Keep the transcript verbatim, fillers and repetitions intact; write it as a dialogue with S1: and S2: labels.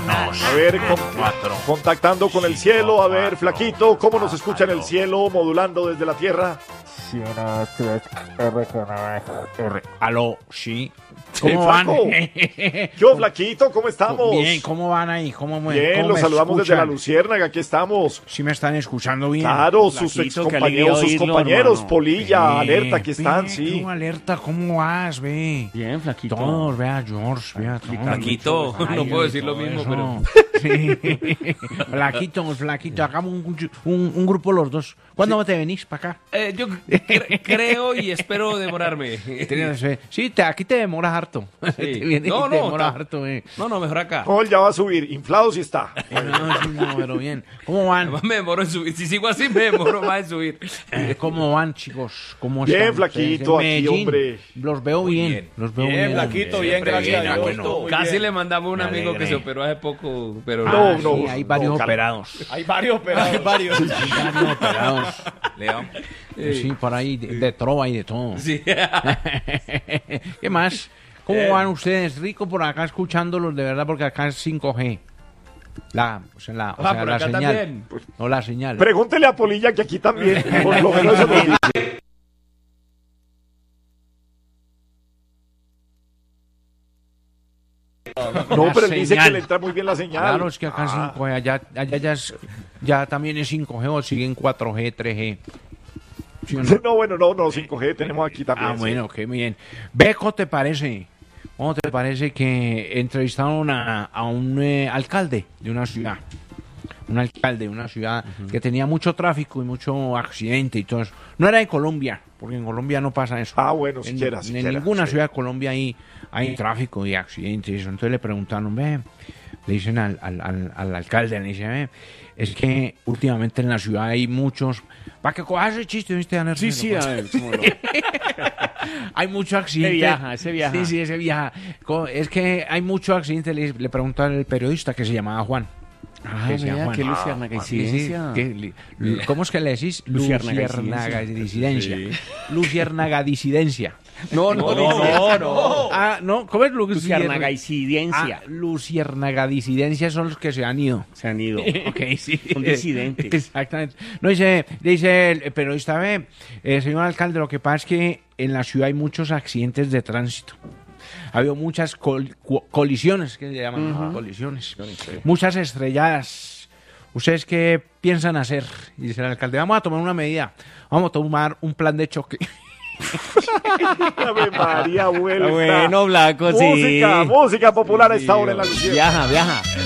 S1: Vámonos.
S2: A ver, con-
S1: Cuatro.
S2: contactando con el cielo. A ver, Flaquito, ¿cómo nos escucha en el cielo, modulando desde la tierra?
S3: Sí, uno, dos, tres, R con R.
S1: Aló, sí.
S2: Sí,
S1: ¿Cómo van?
S2: Flaco. Yo, Flaquito, ¿cómo estamos?
S1: Bien, ¿cómo van ahí? ¿Cómo me,
S2: Bien,
S1: cómo
S2: los
S1: me
S2: saludamos desde la
S1: escuchan?
S2: Luciérnaga, aquí estamos.
S1: ¿Sí me están escuchando bien?
S2: Claro, sus
S4: Flaquito, qué alegría
S2: excompañeros, sus
S4: oírlo,
S2: compañeros,
S4: hermano.
S2: Polilla,
S1: Ve,
S2: alerta, que
S1: ve,
S2: están, sí.
S1: ¿cómo alerta? ¿Cómo vas, ve?
S4: Bien, flaquito.
S1: Todos, vea, George, vea, todos.
S5: Flaquito,
S1: Ay,
S5: no puedo decir lo
S1: todo
S5: mismo,
S1: eso.
S5: pero...
S1: Sí. Flaquito, flaquito, hagamos un, un, un grupo los dos. ¿Cuándo te venís para acá?
S5: Eh, yo cre- creo y espero demorarme.
S1: Tienes, eh, Sí, te, aquí te demoras harto. Te vienes
S5: No,
S1: y te
S5: no,
S1: demoras
S5: ta-
S1: harto, eh.
S5: No, no, mejor acá.
S2: No, él ya va a subir, inflado sí está.
S1: No, sí, no, pero bien. ¿Cómo van?
S5: Además me demoro en subir. Si sigo así, me demoro más en subir.
S1: Eh, ¿Cómo van, chicos? ¿Cómo
S2: Bien,
S1: están
S2: flaquito,
S1: ustedes? En
S2: aquí,
S1: Medellín,
S2: hombre.
S1: Los veo bien.
S5: bien.
S1: Los veo
S4: Bien,
S1: bien.
S4: flaquito, bien,
S5: Siempre
S4: gracias
S5: bien,
S4: a Dios.
S1: bueno.
S4: todo muy
S5: Casi
S4: bien.
S5: le mandamos a un
S1: Me
S5: amigo que
S1: alegré.
S5: se operó hace poco, pero
S2: No,
S1: Ah,
S2: no,
S1: sí, hay varios
S2: no, Carlos.
S1: operados.
S4: Hay varios operados. Hay varios.
S1: Hay varios operados.
S5: Leo.
S1: Sí, por ahí, de, de trova y de todo.
S5: Sí.
S1: ¿Qué más? ¿Cómo van ustedes? Rico por acá escuchándolos, de verdad, porque acá es cinco G. La, o sea, la, o
S5: Ah,
S1: sea,
S5: por
S1: la
S5: acá
S1: señal.
S5: también.
S1: No la señal.
S2: Pregúntele a Polilla que aquí también, por lo menos eso nos dice. No,
S1: La
S2: pero él dice que
S1: señal.
S2: le entra muy bien la señal.
S1: Claro, es que acá es
S2: Ah,
S1: cinco G, allá, allá ya, es- ya también es cinco G o siguen cuatro G, tres G. ¿Sí o no?
S2: No, bueno, no, no, cinco G tenemos aquí también.
S1: Ah,
S2: sí.
S1: bueno, qué bien. Beco, ¿te parece? ¿Cómo te parece que entrevistaron a, a un eh, alcalde de una ciudad? Un alcalde de una ciudad que tenía mucho tráfico y mucho accidente y todo eso. No era de Colombia, porque en Colombia no pasa eso.
S2: Ah, bueno,
S1: en,
S2: siquiera,
S1: en
S2: siquiera,
S1: ninguna
S2: sí.
S1: ciudad de Colombia hay, hay tráfico y accidentes y eso. Entonces le preguntaron, ve, le dicen al, al, al, al alcalde, le dicen, ve, es que últimamente en la ciudad hay muchos... Para que cojas ese chiste, ¿viste, Aner?
S4: Sí, sí, a ver, cómo no.
S1: Hay mucho accidente.
S4: Ese viaja, ese viaja.
S1: Sí, sí, ese viaja. Co- Es que hay mucho accidente, le, le preguntó al periodista que se llamaba Juan.
S4: Ah,
S1: Que sea
S4: vea,
S1: Juan.
S4: qué luciérnaga
S1: Sí, sí,
S4: coincidencia.
S1: que li- li- ¿Cómo es que le decís?
S4: Luciérnaga
S1: Luciérnaga disidencia.
S4: Sí.
S1: Luciérnaga disidencia.
S4: No, no, no, no, no.
S1: Ah, no, ¿cómo es
S4: Luciérnaga
S1: Ah,
S4: incidencia.
S1: Luciérnaga disidencia son los que se han ido.
S4: Se han ido.
S1: Ok, sí.
S4: Son disidentes.
S1: Exactamente. No, dice, dice el periodista, ve, eh, señor alcalde, lo que pasa es que en la ciudad hay muchos accidentes de tránsito. Ha habido muchas col- cu- colisiones, que se llaman colisiones. Muchas estrelladas. ¿Ustedes qué piensan hacer? Y dice el alcalde, vamos a tomar una medida. Vamos a tomar un plan de choque.
S2: Ave María, vuelta.
S4: Bueno, Blanco, sí.
S2: Música, música popular a esta hora en la Luciérnaga.
S4: Viaja, viaja.